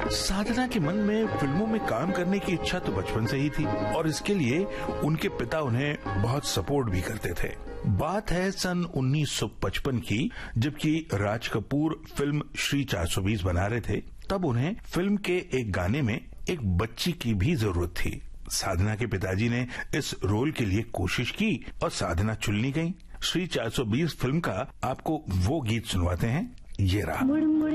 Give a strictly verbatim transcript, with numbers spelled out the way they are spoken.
साधना के मन में फिल्मों में काम करने की इच्छा तो बचपन से ही थी और इसके लिए उनके पिता उन्हें बहुत सपोर्ट भी करते थे। बात है सन उन्नीस सौ पचपन की, जबकि राज कपूर फिल्म श्री चार सौ बीस बना रहे थे। तब उन्हें फिल्म के एक गाने में एक बच्ची की भी जरूरत थी। साधना के पिताजी ने इस रोल के लिए कोशिश की और साधना चुन ली गई। श्री चार सौ बीस फिल्म का आपको वो गीत सुनवाते हैं, ये रहा।